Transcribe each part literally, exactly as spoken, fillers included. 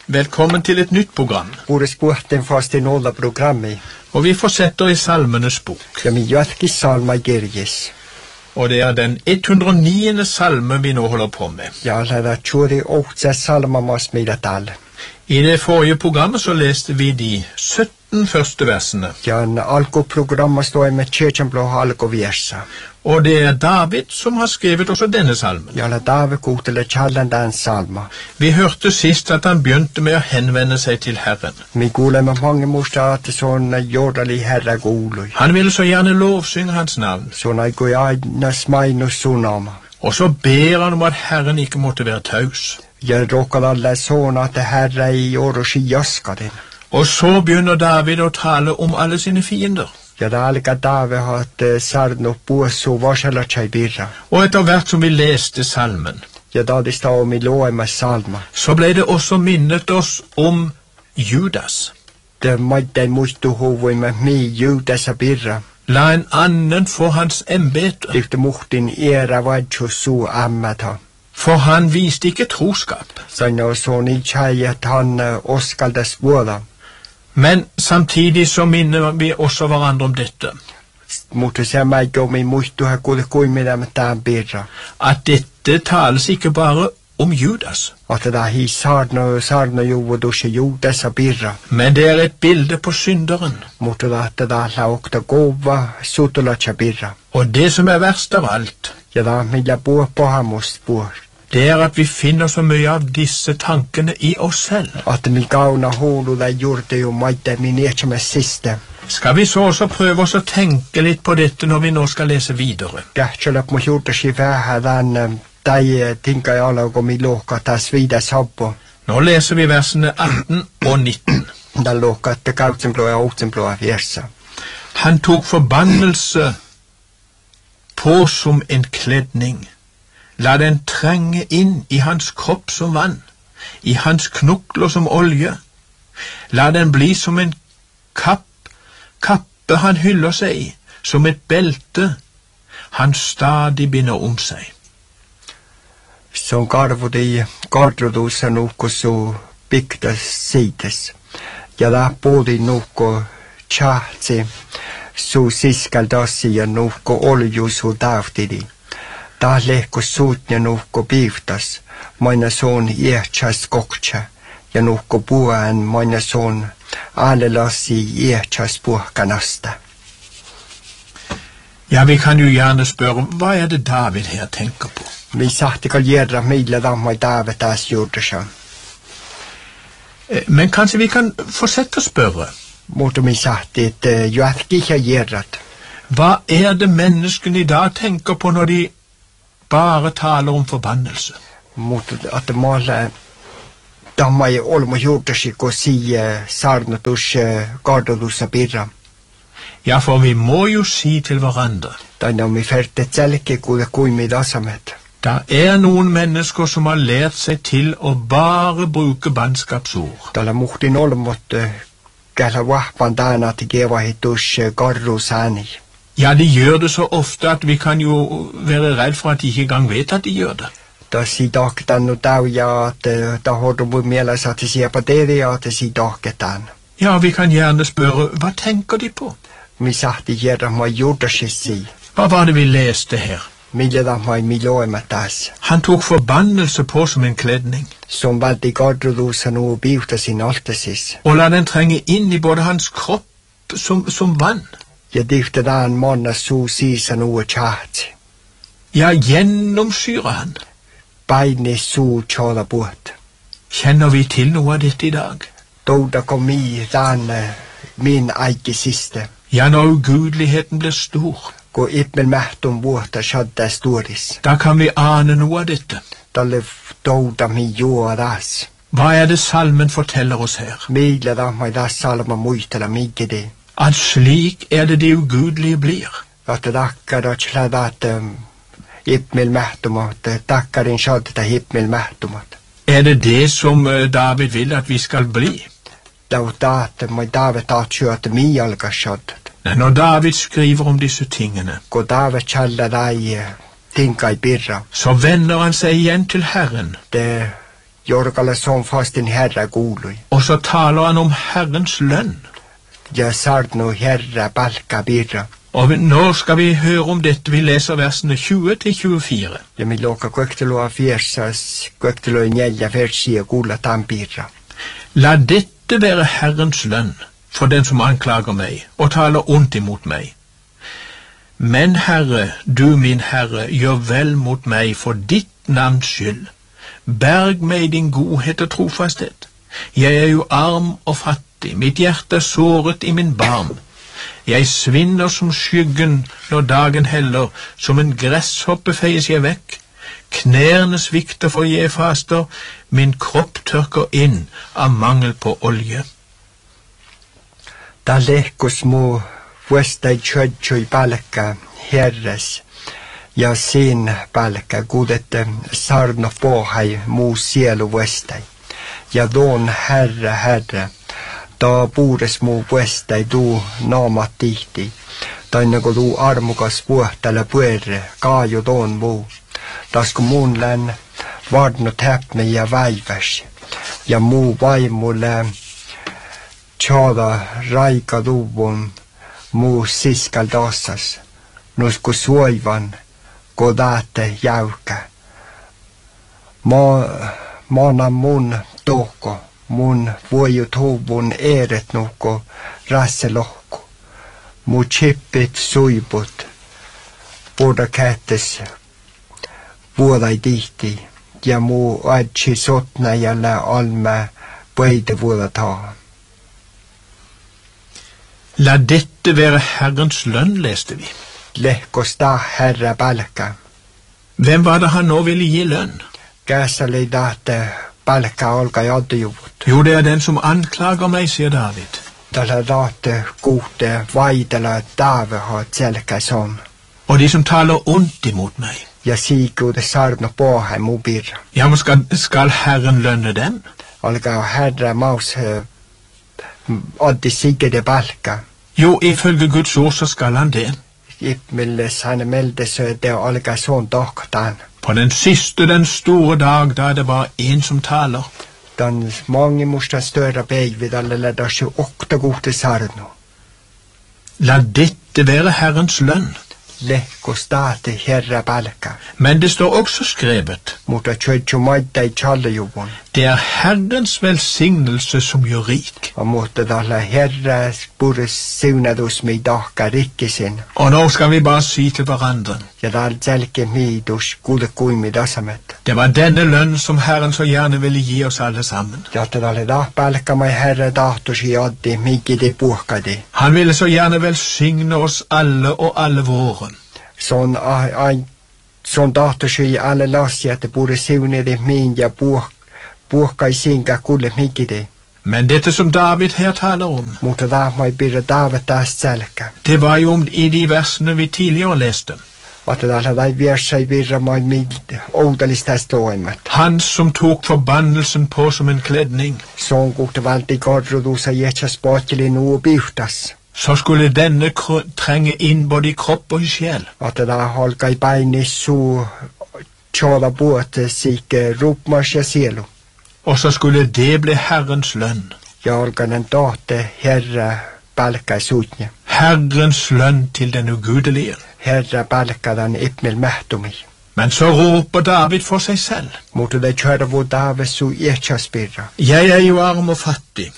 Velkommen til et nytt program. Vore sporten fast i nåla programmet. Og vi fortsetter i Salmenes bok. Ja, mi jatki salma gerjes. Og det er den hundre og niende salmen vi nå holder på med. Ja, det tjori åtse salma mas midatal. I det forrige programmet så leste vi de sytten første versene. Ja, en alko-programmet står med kjøkjenblå alko-versa. Og det er David som har skrevet også denne salmen. Ja, la David gå til å kjalla den salma. Vi hørte sist at han begynte med å henvende seg til Herren. Mi gule med mange morsdater sånn jordalig herre golo. Han ville så gjerne lovsynge hans navn. Sånn ei gojaina smaino sonama. Og så ber han om at Herren ikke måtte være taus. Jeg råkar alle sånn at herre i år og skiaska din. Og så begynner David å tale om alle sine fiender. Ja, det er alika David hatt uh, sarn og bås og varsala tjei birra. Og etter hvert som vi leste salmen, ja, da de stod om i loa med salma, så ble det også minnet oss om Judas. Det måtte en musto hovoi med mi Judas og birra. La en annen få hans embete. Dikte muhtin era vadjo su ammata. For han viste ikke troskap. Sånn og sånn i tjei at han uh, oskaldes båda. Men samtidig så minner vi også hverandre om dette. Måtte se meg om i musto ha gode koi med dem der birra. At dette tales ikke bare om Judas. At det er hi sarno sarno jo og dusje Judas og birra. Men det er et bilde på synderen. Måtte det at det er la okta gova sutula tja birra. Og det som er verst av alt, ja, da milla bo på hamos bor. Det er at vi finner så mye av disse tankene i oss selv. At mi gauna holo da gjorde jo meite min ikke med siste. Skal vi så også prøve oss å tenke litt på dette når vi nå skal lese videre? Gärtselöp må gjorde skivähä den de tinka i alla og mi låka tas vidare sabbo. Nå leser vi versene atten og nitten. Den låka at det kautsenblå og åtsenblå av versa. Han tok forbannelse på som en kledning. La den trenge inn i hans kropp som vann, i hans knokler som olje. La den bli som en kapp, kappe han hyller seg i, som et belte han stadig binder om seg. Som garvo de gardrodusa noko så bygda sides. Ja, da både noko tjatsi, så siskal dassia noko olju så davtidi. Da leko sutnya nukko biftas, maina son iechas kokcha, ja nukko buan maina son alelasi iechas buhkanasta. Ja, vi kan jo gjerne spørre, hva er det David her tenker på? Vi sahti kal gjerra mila damma i David as gjorde seg. Men kanskje vi kan fortsette å spørre? Måte mi sahti et uh, jo atki ikke gjerrat. Hva er det menneskene i dag tenker på når de bare taler om forbannelse? Mot at det måle damma i olmo gjorde seg og si sarnatus gardodusa birra. Ja, for vi må jo si til hverandre. Da når vi ferte tjelke gode koi med dasamet. Da er noen mennesker som har lært seg til å bare bruke bannskapsord. Da la muhtin olmot gala wahpan dana til geva hitus garrosani. Ja, de gjør det så ofte at vi kan jo være redd for at de ikke engang vet at de gjør det. Da sier daketan og da ja at da har du melas at de sier på det ja at de sier daketan. Ja, vi kan gjerne spørre, hva tenker de på? Vi satt i gjerra ma gjorde seg si. Hva var det vi leste her? Mille da ma i miloi med das. Han tok forbannelse på som en kledning. Som valgte gardrodusa nå og bivta sin altesis. Og la den trenge inn i både hans kropp som, som vann. Jeg dykte da en mann så sisa noe tjaht. Ja, gjennomsyrer han. Beine så tjala bort. Kjenner vi til noe av dette i dag? Da da kom i den min eike siste. Ja, når ugudeligheten blir stor. Gå ippel mært om båta skjadde storis. Da kan vi ane noe av dette. Da lev da mi jordas. Hva er det salmen forteller oss her? Mila da meg da salma muitela migge det. At slik er det de ugudelige blir. At det dakkar da kjladat um, hippmel mæhtumat, dakkar en skjad da hippmel mæhtumat. Er det det som uh, David vil at vi skal bli? Da dat, meg David at kjøte mi alga skjad. Nei, når David skriver om disse tingene, gå David kjalla deg tinka i birra. Så vender han seg igjen til Herren. Det Jorgalla som fast en herra golui. Og så taler han om Herrens lønn. Ja sarno herra palka birra. Og nå skal vi høre om dette. Vi leser versene tjue til tjuefire. Ja mi loka kuektelo fiersas, kuektelo neljä versia gulla tampirra. La dette være Herrens lønn for den som anklager meg og taler ondt imot meg. Men Herre, du min Herre, gjør vel mot meg for ditt navns skyld. Berg meg din godhet og trofasthet. Jeg er jo arm og fattig, mitt hjerte er såret i min barm. Jeg svinner som skyggen når dagen heller, som en gresshoppe feies jeg vekk. Knærne svikter for jeg faster, min kropp tørker inn av mangel på olje. Da lekos mo vuesta i tjödjo i palka herres, ja sin palka gudet sarno pohai mu sielu vuestai. Ja don herre herre, da bures mu vuestai du naamat tihti, tainago du armukas puhtale puerre, kaaju don mu. Tasku mun län varno täpme ja väiväs, ja muu vaimulle tjada raika duvun muu siskal tassas, nusku suoivan kodate jäukä. Ma, maana mun tohko, mun vuojut huvun eeret nuhko rasselohku, mu chippit suiput, puhuta kätes vuodai tihti, ja muu adsi sotna jälle alme põide vuodataa. La dette være Herrens lønn, leste vi. Lehkos ta herra palka. Hvem var det han nå ville gi lønn? Kässä oli tahte palka olka jadujuvut. Jo, det er den som anklager meg, sier David. Tällä tahte kuhte vaidella taavehat selkä som. Og de som taler ondt imot meg. Ja siikuude sarno pohai mu birra. Ja, men skal, skal Herren lønne dem? Olka herra maus addi sigede palka. Jo, ifølge Guds ord så skal han det. Ipmilles han meldes det olka sån tohtan. På den siste, den store dag, da er det bare en som taler. Dan mange musta større beivid alle ledda tjueåtta gode sarno. La dette være Herrens lønn. Lehko stati herra palka. Men det står også skrevet. Mutta tjödjo maidda i tjallejuvun. Det er Herrens velsignelse som gjør rik. Og mutta tällä herra pures siunadus mi tahka rikkisin. Og nå skal vi bare si til hverandre. Ja tällä selke miidus kuule kuimi tasamet. Det var denne lønn som Herren så gjerne ville gi oss alle sammen. Ja tällä tah palka mai herra tahtosi addi mikidi puhkadi. Han ville så gjerne velsigne oss alle og alle våre. Sån ai sån tahtosi alle lassi että pure siunede min ja puh puhkai sinka kuule mikidi. Men dette som David her taler om, Mutta tah mai birra David taas selkä. det var jo om i de versene vi tidligere leste. Että täällä tai vieressä ei virra mai mit outalista toimet. Han som tok forbannelsen på som en kledning, Sån kuhte valti korrudusa jätsä spotteli nuu pihtas. så skulle denne kr- trenge inn både i kropp og i sjel. Että tää holkai painis suu tjoda puote siike rupmas ja sielu. Og så skulle det bli Herrens lønn. Ja olkanen tahte herra palkka suutne. Herrens lønn til den ugudelige. Herra palkka dan ipmel mähtumi. Men så råper David for seg selv. Mutta det kjører vu David su jätsä spirra. Jeg er jo arm og fattig.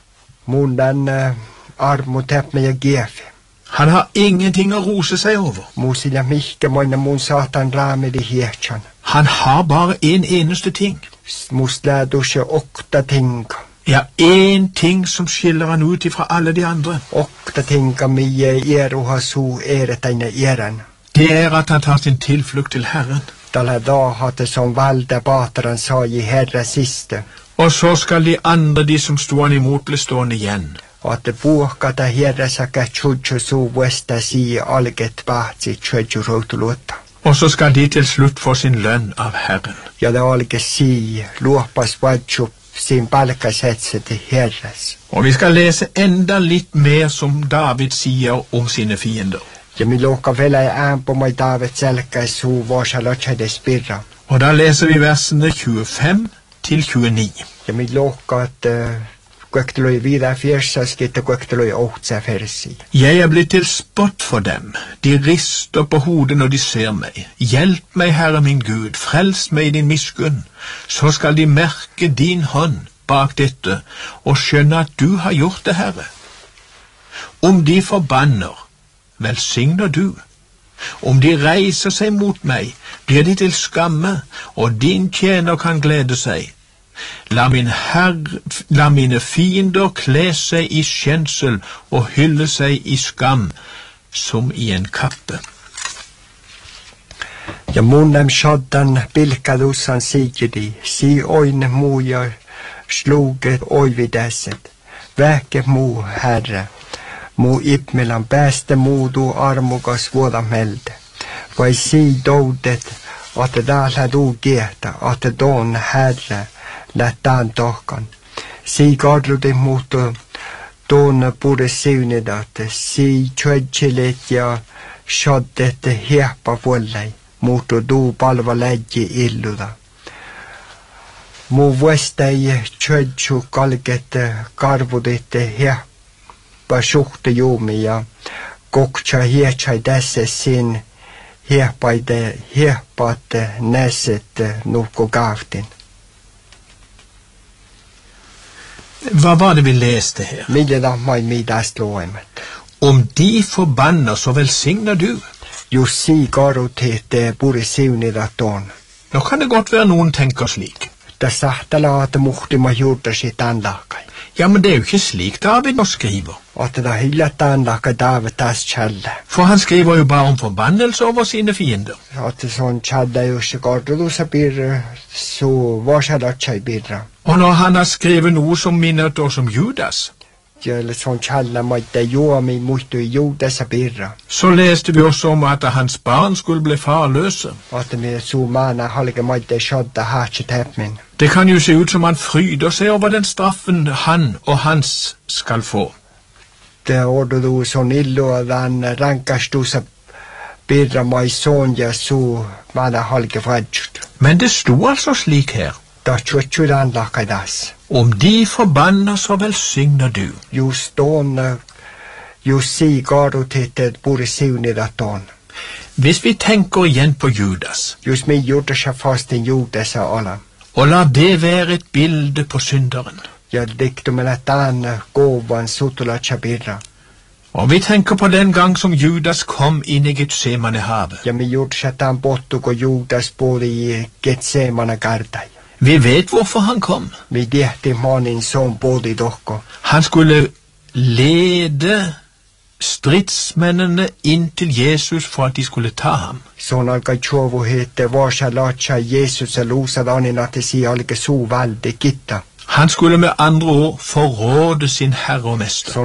Mun dan uh, armu täpme ja giefi. Han har ingenting å rose seg over. Muusilla mihke moina mun saatan raamedi hietsän. Han har bare en eneste ting. Must lädusje okta tinga. Ja, en ting som skiller han ut ifra alle de andre. Okta tinga mie eruha su eretäine eren. Det er at han tar sin tilflukt til Herren. Tällä daahate som valde paatran sai herra siste. Og så skal de andre, de som sto han imot, bli stående igjen. Att puhkata herra saka tjudjo su vuesta si alget paatsi tjudjo routuluutta. Og så skal de til slutt få sin lønn av Herren. Ja det alge si luopas vadjup sin palkasetse til herras. Og vi skal lese enda litt mer som David sier om sine fiender. Ja mi luokka vielä ei äänpo mai David selkäis su vaasa lotsades pirra. Og da leser vi versene tjuefem til tjueni. Ja mi lohkat kuekteloi videre fjersa skitte kuekteloi åhtsa fersi. Jeg er blitt til spott for dem. De rister på hodet når de ser meg. Hjelp meg, Herre min Gud, frels meg i din miskunn. Så skal de merke din hånd bak dette, og skjønne at du har gjort det, Herre. Om de forbanner, velsigner du. Om de reiser seg mot meg, blir de til skamme, og din tjener kan glede seg. La, min herre, la mine fiender kle seg i skjensel og hylle seg i skam, som i en kappe. Ja munem shaddan pilkadussan sigidi, si oin muja sluget oividäset. Väke mu, Herre, mu ipmelan päästä muudu armukas vuodamelde. Vai si doudet, att täällä du kiehtä, att don Herre, lähtään tohkan. Si kadlude muutu tuon pure siunidat, si tjödjelet ja shaddet hieppa vuollei, muutu du palva läggi illuda. Mu vuostai tjödju kalket karvudit hieppa suhte juumi ja koktsa hietsai tässä sin hieppaide hieppat näset nuhko kaaftin. Hva var det vi leste her? Mille da mai midast loemet. Om de forbanner, så velsigner du. Just si garutete pure siunidaton. Nå kan det godt være noen tenker slik. Da sahtala at muhtima juurta sit anlakai. Ja, men det er jo ikke slik David nå skriver. At da hillat anlaka David tas kjalle. For han skriver jo bare om forbannelse over sine fiender. At sånn kjalle jo ikke gardudusa bir, så varsalatsa birra. Og når han har skrevet noe som minnet oss om Judas, ja, sånn kjalle maite juami muhtu Judasa birra. Så leste vi også om at hans barn skulle bli farløse. At vi så mana halge maite shadda hatchet hepmin. Det kan jo se ut som han fryder seg over den straffen han og hans skal få. Det ordet du sånn illo av den rankastusa birra mai sonja så mana halge fadjut. Men det sto altså slik her. Da tjutjudan lakaidas. Om de forbanner, så velsigner du. Just don, just si garutetet borde siunidaton. Hvis vi tenker igjen på Judas, just mi gjorde seg fast en Judas av alla. Og la det være et bilde på synderen. Ja, dikto med at han gåvan sutula tjabirra. Og vi tenker på den gang som Judas kom inn i Getsemane-havet. Ja, mi gjorde seg at han bottuk og Judas både i Getsemane-gardai. Vi vet hvorfor han kom. Vi dehti manin som både i dokko. Han skulle lede stridsmennene inn til Jesus for at de skulle ta ham. Sånn alka tjovo hete varsa latsa Jesus elusa danin at det sier alke so valde gitta. Han skulle med andre ord forråde sin herre og mester.